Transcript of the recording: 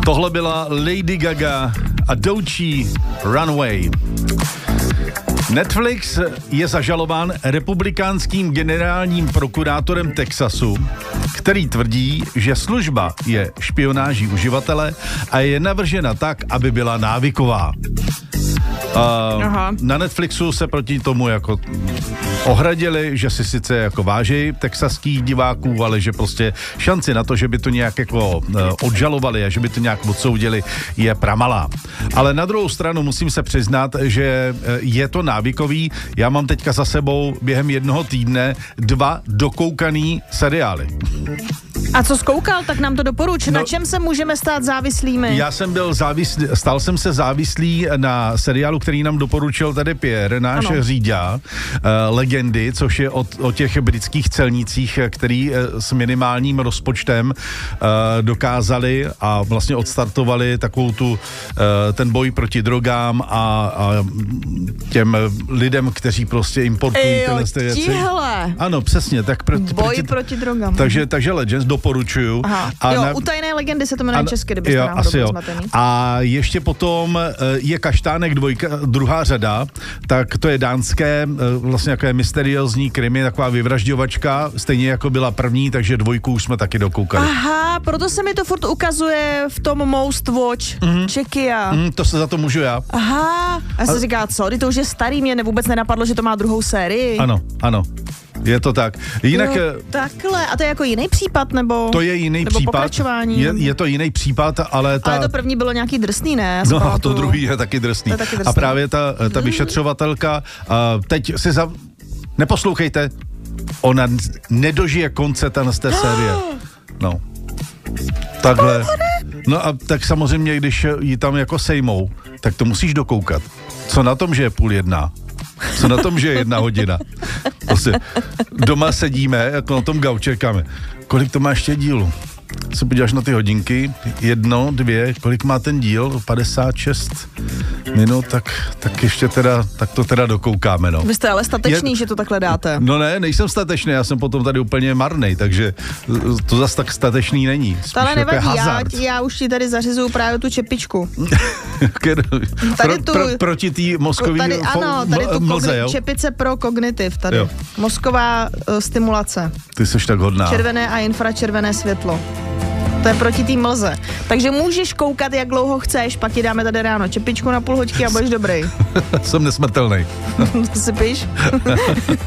Tohle byla Lady Gaga a Doechii Runaway. Netflix je zažalován republikánským generálním prokurátorem Texasu, který tvrdí, že služba je špionáží uživatele a je navržena tak, aby byla návyková. Na Netflixu se proti tomu jako ohradili, že si sice jako váží texaských diváků, ale že prostě šanci na to, že by to nějak jako odžalovali a že by to nějak odsoudili, je pramalá. Ale na druhou stranu musím se přiznat, že je to návykový. Já mám teďka za sebou během jednoho týdne 2 dokoukaný seriály. A co zkoukal, tak nám to doporuč. Na čem se můžeme stát závislými? Já jsem byl stal jsem se závislý na seriálu, který nám doporučil tady Pierre, náš říďa, Legendy, což je o těch britských celnících, který s minimálním rozpočtem dokázali a vlastně odstartovali takovou ten boj proti drogám a těm lidem, kteří prostě importují tyhle věci. Ano, přesně. Tak boj proti drogám. Takže Legends doporučuju. Utajené legendy se to jmenuje česky, kdybyste náhodou byl zmatený. A ještě potom je Kaštánek 2, druhá řada, tak to je dánské, vlastně jaké mysteriózní krimi, taková vyvražďovačka, stejně jako byla první, takže 2 už jsme taky dokoukali. Aha, proto se mi to furt ukazuje v tom Most Watch, Czechia. To se za to můžu já. Aha, a se říká, co, to už je starý, mě vůbec nenapadlo, že to má druhou sérii. Ano. Je to tak. Jinak... takhle. A to je jako jiný případ, nebo... To je jiný případ. Pokračování? Je to jiný případ, ale Ale to první bylo nějaký drsný, ne? A to druhý je taky drsný. A právě ta vyšetřovatelka, teď si neposlouchejte, ona nedožije konce z té série. No. Takhle. No a tak samozřejmě, když ji tam jako sejmou, tak to musíš dokoukat. Co na tom, že je 12:30? Co na tom, že je 1 hodina? Prostě doma sedíme, jako na tom gauči, čekáme. Kolik to má ještě dílu? Se podíváš na ty hodinky, 1, 2, kolik má ten díl? 56 minut, tak ještě tak to dokoukáme, no. Vy jste ale statečný, že to takhle dáte. No ne, nejsem statečný, já jsem potom tady úplně marnej, takže to zas tak statečný není. To ale nevadí, já už ti tady zařizuju právě tu čepičku. Proti tý mozkový mlze, jo? Čepice pro kognitiv tady. Jo. Mozková stimulace. Ty jsi tak hodná. Červené a infračervené světlo. To je proti té mlze. Takže můžeš koukat, jak dlouho chceš, pak ti dáme tady ráno čepičku na půl hoďky a budeš dobrý. Jsem nesmrtelnej. To si píš?